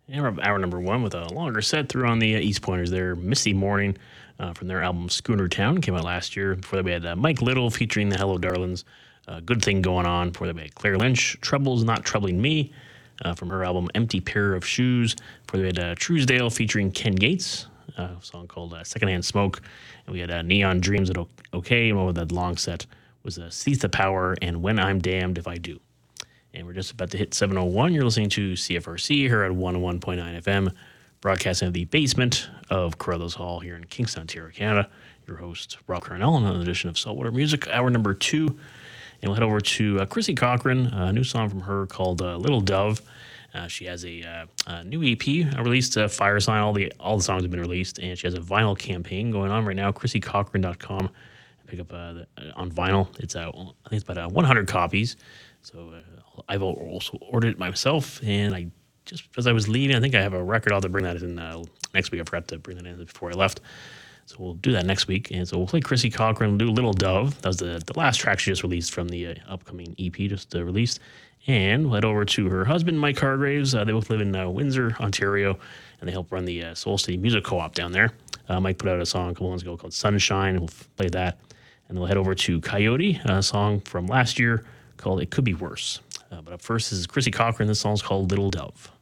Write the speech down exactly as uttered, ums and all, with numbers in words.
And we're up hour number one with a longer set through on the uh, East Pointers there. Misty Morning uh, from their album Schooner Town came out last year. Before that, we had uh, Mike Little featuring the Hello Darlings. Uh, Good Thing Going On. Before that, we had Claire Lynch, Trouble's Not Troubling Me uh, from her album Empty Pair of Shoes. Before that, we had uh, Truesdale featuring Ken Gates, uh, a song called uh, Secondhand Smoke. And we had uh, Neon Dreams at o- OK. And over that long set was uh, Seize the Power and When I'm Damned If I Do. And we're just about to hit seven oh one. You're listening to C F R C here at one oh one point nine F M, broadcasting at the basement of Carruthers Hall here in Kingston, Ontario, Canada. Your host, Rob Carnell, another edition of Saltwater Music, hour number two. And we'll head over to uh, Chrissy Cochran, a new song from her called uh, Little Dove. Uh, she has a, uh, a new E P uh, released, uh, Fire Sign. All the all the songs have been released, and she has a vinyl campaign going on right now, chrissy cochran dot com. Pick up uh, the, uh, on vinyl. It's uh, I think it's about uh, one hundred copies. So uh, I've also ordered it myself, and I just as I was leaving, I think I have a record. I'll have to bring that in uh, next week. I forgot to bring that in before I left, so we'll do that next week. And so we'll play Chrissy Cochran, do Little Dove. That was the, the last track she just released from the uh, upcoming E P just uh, released. And we'll head over to her husband, Mike Hargraves. Uh, they both live in uh, Windsor, Ontario, and they help run the uh, Soul City Music Co-op down there. Uh, Mike put out a song a couple months ago called Sunshine, and we'll play that. And we'll head over to Coyote, a song from last year called It Could Be Worse. Uh, but up first, this is Chrissy Cochran. This song's called Little Dove.